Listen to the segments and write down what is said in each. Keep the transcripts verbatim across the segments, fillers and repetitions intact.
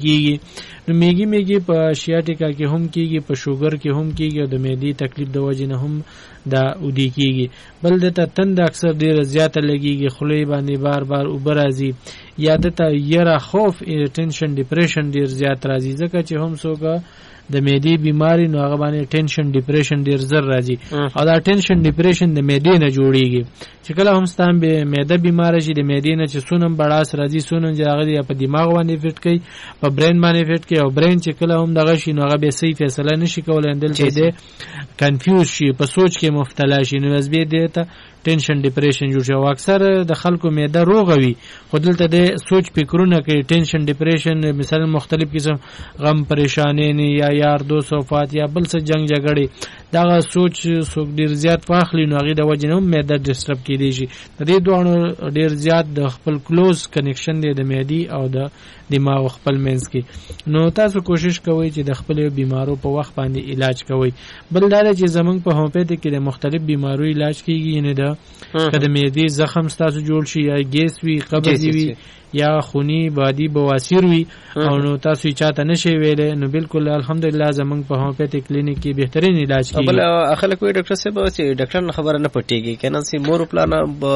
کیږي. نو میګي میګي په شیاټیکا کې هم کیږي، په شوګر کې هم کیږي او د معدې تکلیف د وجې نه هم دا ودی کیږي. بل دته تند اکثر ډیر زیاته لګیږي، خولې باندې بار بار اوبه راځي، یا دته یره خوف ټینشن ډیپریشن ډیر زیات راځي. ځکه چې هم څوک د معدې بیماری نو هغه باندې ټینشن ډیپریشن ډیر زر راځي او دا ټینشن ډیپریشن د معدې نه جوړیږي. چې کله هم ستان به معده بیمار شي، د معدې نه چې سونم بړاس راځي، سونم چې هغه په دماغ باندې فټ کوي، په برین باندې فټ کوي او برین چې کله هم دغه شي نو هغه به صحیح فیصله نشي کولای، اندل چې دی کنفیوز شي، په سوچ کې مبتلا شي، نو از به دی ته ټینشن ډیپریشن جوړ شي. او اکثر د خلکو معده روغه وي خو دلته د سوچ فکرونه کوي، ټینشن ډیپریشن مثلا مختلف قسم غم پریشانی نه یا یار دوست وفات یا بل څه جنگ جګړې، دغه سوچ څوک ډیر زیات واخلي نو هغه د وجې نه معده ډسټرب کیدی شي. د دې دوه ډیر زیات د خپل کلوز کنیکشن دی د معدې او د دماغ خپل منځ کې. نو تاسو کوشش کوئ چې د خپل بیمارو په وخت باندې علاج کوئ. بل دا چې زمونږ په هومیوپیتیک کې د مختلف بیمارو علاج کیږي، یعنی د کله معدې زخم ستاسو جوړ شي یا ګیس وي، قبض وي یا خونی بادی بواسیر وي او نو تاسو چاته نشي ویلې، نو بالکل الحمدلله زمونږ په هومیوپیتیک کلینیک کې بهترین علاج کیږي. بل اخله کوئی ډاکټر صاحب چې ډاکټر نه خبره نه پټيږي کنه سي مور پلان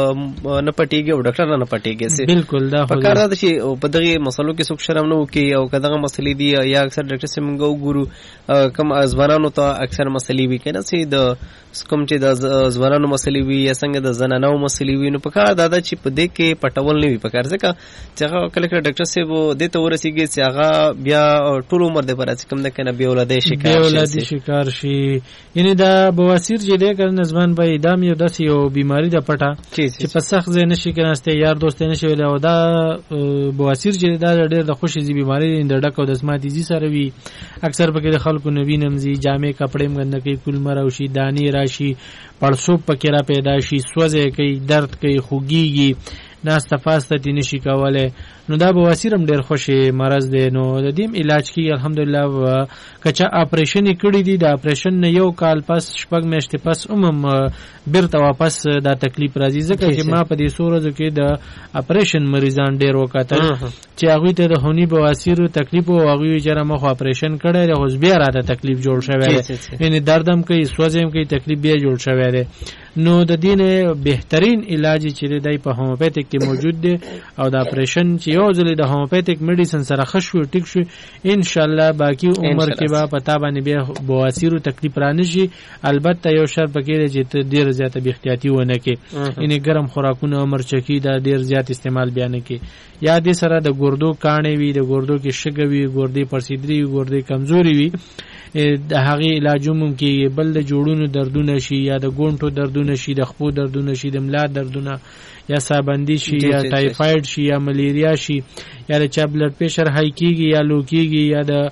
نه پټيږي او ډاکټر نه پټيږي سي بالکل دا په کار ده چې په دغه مسلو کې څوک شرم نه وکي او کداغه مسلې دي یا اکثر ډاکټر صاحب موږ ګورو کم ازوانانو ته اکثر مسلې وي کنه سي د کوم چې د ځوانانو مسلې وي یا څنګه د زنانو مسلې وي، نو په کار دا چې په دې کې پټول نه وي په کار. ځکه چې هغه کله کله ډاکټر صاحب دې ته ورسیږي چې هغه بیا ټول عمر د پر چې کوم نه کنه بیا ولادت شکار شي بیا ولادت شکار شي. یعنی دا بواسیر چې دې کنه ځوان به ادم یو داسې یو بیماری ده پټه چې په سخت ځای نشي کناسته یار دوست نشي ویل، او دا بواسیر چې دا ډېر د خوشي زی بیماری د ډک او د سماتي زی سره وي. اکثر پکې د خلکو نوی نمزي جامې کپڑے مګنه کوي، کول مرو شي، دانی راشي، پړسوب پکې را پیدا شي، سوځي کوي، درد کوي، خوږيږي، ناسته فاسته دي نشي کوله. نو دا بواسیر هم ډېر خوشي مرض دی. نو د دې علاج کې الحمدلله کچا اپریشن کړی دی، د اپریشن نه یو کال پس شپږ میاشتې پس عموم بیرته واپس دا تکلیف راځي. ځکه چې ما په دې سورزو کې د اپریشن مریضان ډېر وکاتل چې هغه ته د هونی بواسیر تکلیف او هغه چې مخ اپریشن کړی دی اوس بیا راته تکلیف جوړ شوی دی، یعنی دردم کوي، سوځم کوي، تکلیف بیا جوړ شوی دی. نو د دین بهترین علاج چې دی په هومیوپیتیک کې موجود دی او د اپریشن چې یو ځل د هومیوپیتیک میډیسن سره خشو ټیک شو ان شاء الله باقی عمر کې به پتا باندې بیا بواسیر تکلیف را نشي. البته یو شرط پکې چې ډیر زیاته بی احتیاطي ونه کې، یعنی ګرم خوراکونه عمر چکی دا ډیر زیات استعمال بیان کې، یا د سره د ګردو کانې وي، د ګردو کې شګه وي، ګردې پرسیدري وي، ګردې کمزوري وي، د هغه علاج هم کې بل د جوړونو دردونه شي یا د ګونټو دردونه شي، د خپو دردونه شي، د ملا دردونه یا سابندی شي یا ټایفاید شي یا ملیریا شي یا د چا بلډ پریشر های کیږي یا لو کیږي یا د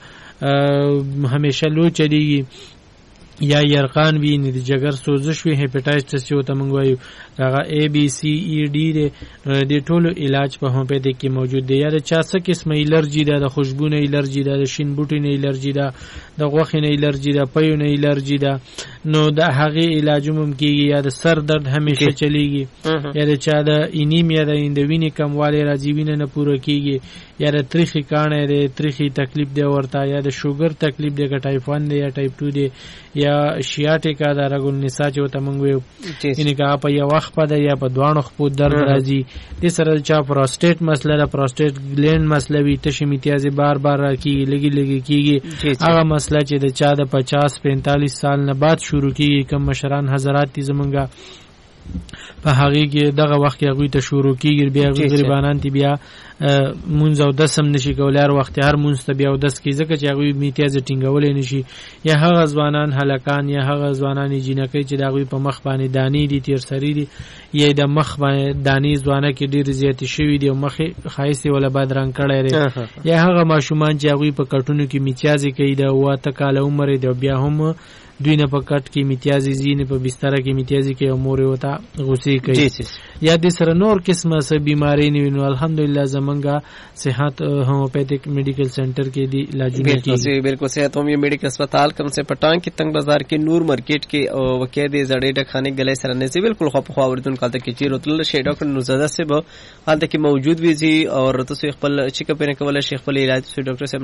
همیشه لو چلیږي یا یرقان وی نه د جګر سوزش وی هپاتایټس چې وته مونږ وایو هغه ای بی سی ای ډی د ټولو علاج په هومیوپیتیک کې موجود دی. یا د چا څه قسمه الرجی ده، د خوشبو نه الرجی ده، د شین بوټي نه الرجی ده، د غوښې نه الرجی ده، پيو نه الرجی ده، نو د هغه علاج هم کیږي. یا د سر درد همیشه چلیږي، یا د چا د انیمیا د اندوینې کموالی راځي، وینه نه پوره کیږي، یا د تریخي کانه د تریخي تکلیف دی ورته، یا د شوګر تکلیف دی، ټایپ ون دی یا ټایپ ټو دی، یا شیاټیکا د رګل نساء چې وته مونږ ویو یعنی کا په یو وخت په یا په دوانو خپو درد راځي. د سره چا پروستیټ مسله ده، پروستیټ گلینډ مسله وي، تشې میتیازي بار بار راکېږي، لګي لګي کېږي، هغه مسله چې د چا د پچاس پینتالیس سال نه بعد شروع کېږي، کم مشران حضرات دي زمونږه په هغه کې دغه وخت کې هغه ته شروع کیږي، بیا غریبانان تی بیا مونږ او دسم نشي کولای، هر وخت هر مونږ ته بیا او دس کې ځکه چې هغه میتیاز ټینګولې نشي. یا هغه ځوانان هلکان یا هغه ځوانان جنکې چې دغه په مخ باندې دانی دي، تیر سری دي، یا د مخ باندې دانی ځوانه کې ډیر زیات شوی دی او مخ خایسي ولا بد رنگ کړي لري، یا هغه ماشومان چې هغه په کټونو کې میتیاز کوي د واته کال عمر دی بیا هم دوی نه په کټ کې میتیازي زینې په بستر کې میتیازي کې او مور وتا غوسې کوي. یا د سره نور قسمه سه بیماری نه وینو الحمدلله زمونږه صحت هومیوپیتیک میډیکل سنټر کې دی علاجونه کیږي. بالکل صحت ہومیو میډیکل अस्पताल کم سے پټان کې تنگ بازار کې نور مارکیټ کې او وکې دې زړې ډخانه غلې سره نه سي بالکل خو په خواوردون کالته کې چیرې تل شي ډاکټر نوزاده سے به حالت کې موجود وي زی او تاسو خپل چیک اپ نه کولای شي خپل علاج ډاکټر صاحب